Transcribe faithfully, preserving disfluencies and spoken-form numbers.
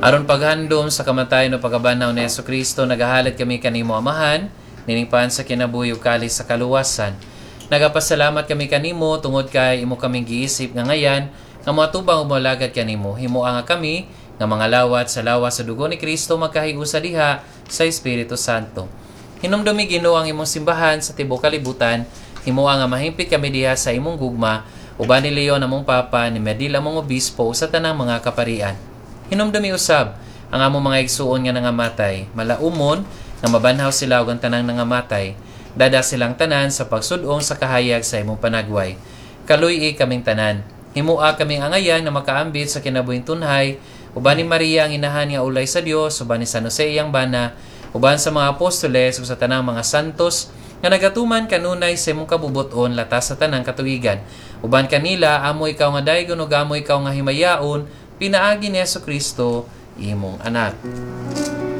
Aron paghandom sa kamatayon o pagabanaw ni Yesu Kristo, nagahalat kami kanimo Amahan, niningpan sa kinabuyog kali sa kaluwasan. Nagapasalamat kami kanimo tungod kay imo kaming giisip nga ngayan nga matubang umalagad kanimo. Himua nga kami nga mga lawat sa lawas sa dugo ni Kristo magkahigo sa diha sa Espiritu Santo. Hinumdumi Ginoo ang imong simbahan sa tibuok kalibutan. Himua nga mahimpit kami diha sa imong gugma, uban ni Leon among Papa, ni Medil among Obispo sa tanang mga kaparian. Hinumdumi usab ang among mga igsuon nga nangamatay, malaumon nga mabanhaw sila og ang tanang nangamatay. Dada silang tanan sa pagsudong sa kahayag sa imong panagway. Kaluy-i kaming tanan. Himua kaming angayan nga makaambit sa kinabuhing tunhay, uban ni Maria ang inahan nga ulay sa Dios, uban ni San Jose iyang bana, uban sa mga apostoles ug sa tanang mga santos nga nagatuman kanunay sa imong kabubuton latas sa tanang katuigan. Uban kanila amo ikaw nga daygon ug amo ikaw nga himayaon, pinaagi ni Jesu Kristo imong anak.